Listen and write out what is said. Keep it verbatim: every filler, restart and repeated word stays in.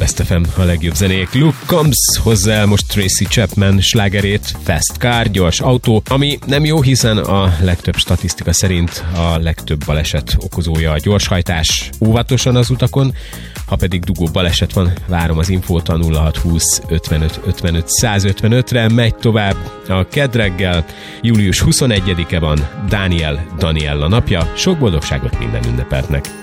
Best ef em, a legjobb zenék. Luke Combs hozzá el most Tracy Chapman slágerét, Fast Car, gyors autó, ami nem jó, hiszen a legtöbb statisztika szerint a legtöbb baleset okozója a gyorshajtás. Óvatosan az utakon, ha pedig dugó baleset van, várom az infót a nulla hat húsz ötvenöt ötvenöt száz ötvenötre, megy tovább a Kedd reggel, július huszonegyedike van, Daniel Daniella napja, sok boldogságot minden ünnepeltnek.